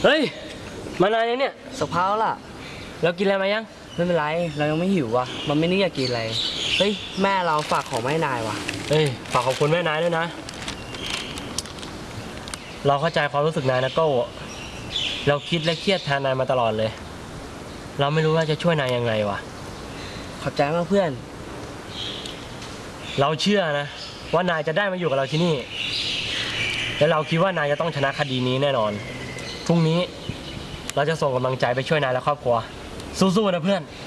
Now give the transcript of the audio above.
เฮ้ยมานานยังเนี่ยสักพักล่ะเรากินอะไรมายังไม่เป็นไรเรายังไม่หิวว่ะมันไม่นึกอยากกินอะไรเฮ้ยแม่เราฝากของแม่นายว่ะเฮ้ยฝากขอบคุณแม่นายด้วยนะเราเข้าใจความรู้สึกนายนะโก้เราคิดและเครียดแทนนายมาตลอดเลยเราไม่รู้ว่าจะช่วยนายยังไงวะขอบใจมากเพื่อนเราเชื่อนะว่านายจะได้มาอยู่กับเราที่นี่และเราคิดว่านายจะต้องชนะคดีนี้แน่นอนพรุ่งนี้เราจะส่งกำลังใจไปช่วยนายและครอบครัวสู้ๆนะเพื่อน